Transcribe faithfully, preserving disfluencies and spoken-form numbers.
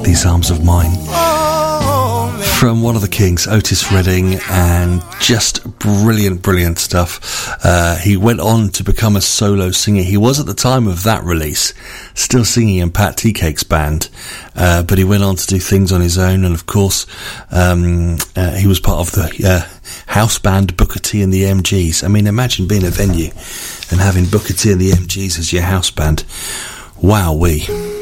These Arms of Mine. From one of the Kings, Otis Redding, and just brilliant, brilliant stuff. Uh, he went on to become a solo singer. He was at the time of that release still singing in Pat Teacake's band, uh, but he went on to do things on his own, and of course um, uh, he was part of the uh, house band Booker T and the M Gs. I mean, imagine being a venue and having Booker T and the M Gs as your house band. Wowee.